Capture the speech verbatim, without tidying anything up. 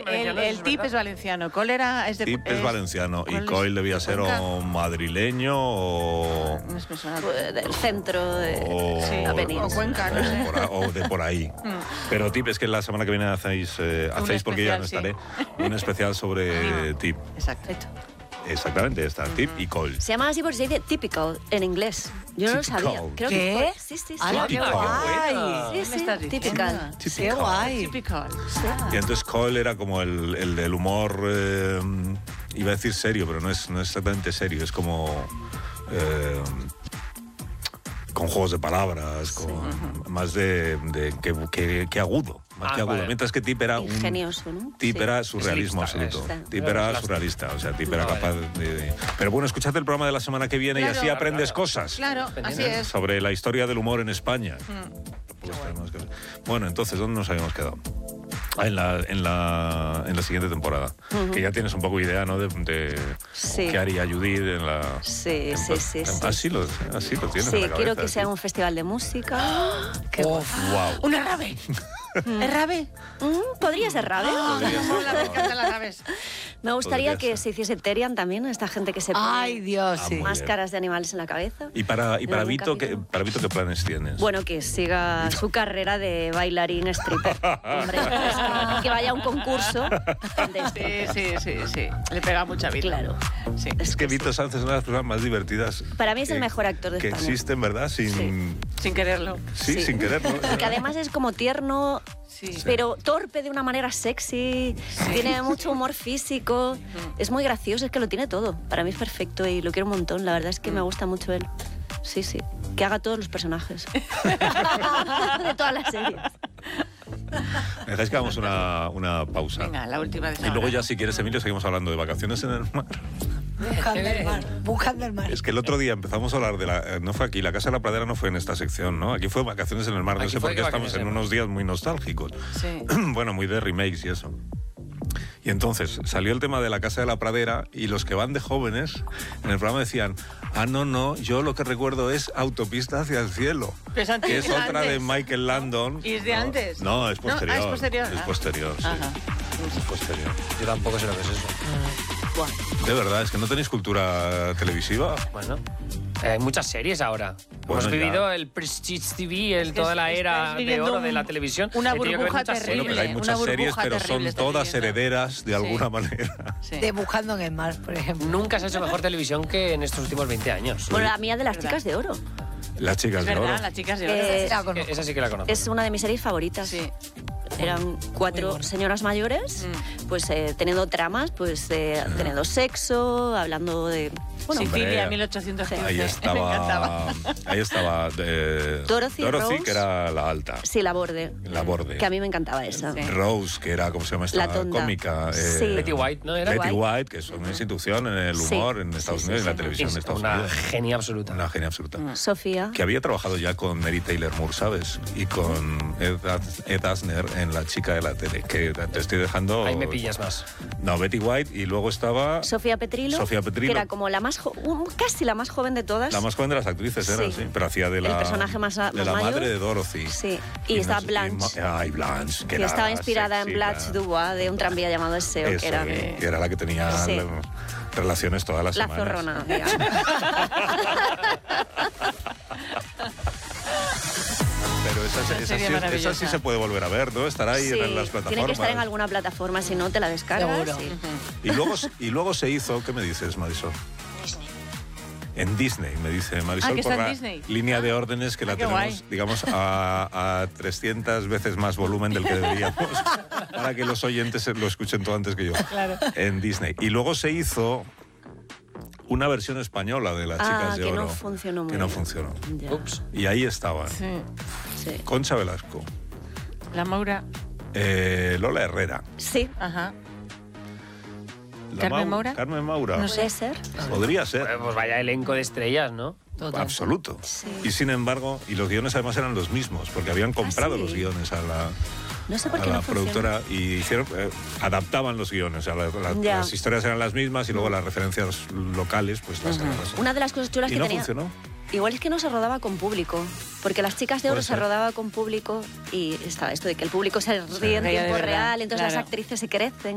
el, el tip es valenciano. Col era... Es de, Tip es, es valenciano. Y Coll debía ser o madrileño o... No es del centro de o, sí, o Cuenca, no sé. O, por, o de por ahí. Pero tip es que la semana que viene hacéis, eh, hacéis porque ya no estaré, sí. un especial sobre tip. Exacto. Exactamente, está tip y call. Se llama así porque se dice typical en inglés. Yo no lo sabía. Creo ¿Qué? Que sí, sí, sí. ¡Ah, qué guay! Sí, sí, typical. ¡Qué guay! Typical. Y entonces call era como el, el del humor, eh, iba a decir serio, pero no es, no es exactamente serio, es como... Eh, con juegos de palabras, con sí. más de, de que, que, que agudo, más ah, que agudo. Vale. Mientras que Tip era un ingenioso, ¿no? Tip sí. era surrealismo sí, absoluto. es. Tip era surrealista, o sea, Tip era capaz de, de... Pero bueno, escuchad el programa de la semana que viene claro, y así claro, aprendes claro. cosas. Claro, así es. Sobre la historia del humor en España. Mm. Bueno. bueno, entonces, ¿dónde nos habíamos quedado? Ah, en la, en la, en la siguiente temporada. Uh-huh. Que ya tienes un poco idea, ¿no? De, de sí. qué haría Judith en la... Sí, en, sí, sí, sí. Así lo, así lo tienes Sí, en la cabeza, quiero que ¿sí? sea un festival de música. ¡Oh! ¡Qué oh, wow! ¡Una rave! ¿Es rave? Mm, ¿Podría ser rave? Podría ser rave. Me encantan las raves. Me gustaría que se hiciese Terian también, esta gente que se pone Ay, Dios, sí. máscaras de animales en la cabeza. ¿Y para, y para, Vito, ¿qué, para Vito qué planes tienes? Bueno, que siga su carrera de bailarín stripper. Hombre, que, que vaya a un concurso de sí, sí, sí, sí. Le pega mucha vida. Claro. Sí. Es que Vito Sanz es una de las personas más divertidas. Para mí es que, el mejor actor de que España. Que existen, ¿verdad? Sin, sí. sin quererlo. Sí, sí, sin quererlo. Porque además es como tierno... Sí. Pero torpe de una manera sexy, sí. tiene mucho humor físico, mm. es muy gracioso, es que lo tiene todo. Para mí es perfecto y lo quiero un montón, la verdad es que mm. me gusta mucho él. Sí, sí, que haga todos los personajes de todas las series. ¿Me dejáis que hagamos una, una pausa? Venga, la última de Y luego ya, si quieres, Emilio, seguimos hablando de vacaciones en el mar. Buscando el mar, buscando el mar. Es que el otro día empezamos a hablar de la... No fue aquí, la Casa de la Pradera no fue en esta sección, ¿no? Aquí fue vacaciones en el mar. No aquí sé por qué estamos en unos días muy nostálgicos. Sí. Bueno, muy de remakes y eso. Y entonces salió el tema de la Casa de la Pradera y los que van de jóvenes en el programa decían, ah, no, no, yo lo que recuerdo es Autopista hacia el cielo, que es, que es otra de Michael Landon. ¿Y es de no, antes? No, es posterior. No, ah, es posterior. Es posterior, sí. Ajá. Es posterior. Yo tampoco sé lo que es eso. Bueno. De verdad, es que no tenéis cultura televisiva. Bueno, eh, hay muchas series ahora. Bueno, Hemos ya. vivido el Prestige T V, el, es que toda la era de oro un, de la televisión. Una He burbuja terrible. terrible. Bueno, pero hay muchas series, pero son todas herederas de alguna sí. manera. Sí. De Buscando en el mar, por ejemplo. Nunca se ha hecho mejor televisión que en estos últimos veinte años. Bueno, la mía de las chicas de oro. Las chicas es de verdad, oro. Las chicas de oro. Eh, esa, sí esa sí que la conozco. Es una de mis series favoritas. Sí. Eran cuatro bueno. señoras mayores, mm. pues eh, teniendo tramas, pues eh, uh-huh. teniendo sexo, hablando de... Bueno, Sicilia, mil ochocientos quince. Ahí estaba... ahí estaba eh, Dorothy, Dorothy Rose, que era la alta. Sí, la borde. La borde. Que a mí me encantaba esa. Sí. Rose, que era, ¿cómo se llama esta la tonta. cómica? Eh, sí. Betty White, ¿no era? Betty White, White que es una institución en el humor sí. en Estados sí, Unidos, sí, en la sí. televisión es de Estados una Unidos. Una genia absoluta. Una genia absoluta. Mm. Sofía. Que había trabajado ya con Mary Taylor Moore, ¿sabes? Y con Ed, Ed Asner en La chica de la tele, que te estoy dejando... Ahí me pillas más. No, Betty White, y luego estaba... Sofía Petrilo. Sofía Petrilo. Que era como la más... Jo- casi la más joven de todas. La más joven de las actrices era, sí. sí. Pero hacía de la... El personaje más, más de la mayor. madre de Dorothy. Sí. Y, y estaba no, Blanche. Y, ay, Blanche. Que, que estaba inspirada sexy, en Blanche Dubois, de un tranvía llamado S E O, Eso, que era... Que era la que tenía sí. la, relaciones todas las la semanas. La zorrona, digamos. Pero esa, esa, esa, sí, esa sí se puede volver a ver, ¿no? Estará ahí sí, en las plataformas. Tiene que estar en alguna plataforma, si no te la descargas. Sí. Uh-huh. Y, luego, y luego se hizo, ¿qué me dices, Marisol? Disney. En Disney, me dice Marisol, ah, que por la Disney. línea ah. de órdenes que ah, la tenemos, guay. digamos, a, a trescientas veces más volumen del que deberíamos, para que los oyentes lo escuchen todo antes que yo. Claro. En Disney. Y luego se hizo una versión española de Las ah, chicas de que oro. No funcionó muy que no bien. funcionó. Ya. Ups. Y ahí estaban. Sí. Sí. Concha Velasco. La Maura. Eh, Lola Herrera. Sí. Ajá. La ¿Carmen Mau- Maura? Carmen Maura. No puede ser. Podría ser. Pues, pues vaya elenco de estrellas, ¿no? Total. Absoluto. Sí. Y sin embargo, y los guiones además eran los mismos, porque habían comprado ¿Ah, sí? los guiones a la, no sé por a qué la no productora y hicieron, eh, adaptaban los guiones. O sea, la, la, las historias eran las mismas y luego las referencias locales, pues las eran las Una de las cosas chulas y que no tenía... funcionó. Igual es que no se rodaba con público, porque Las chicas de oro se ser. rodaba con público y estaba esto de que el público se ríe en Reía de tiempo verdad, real, entonces claro. las actrices se crecen.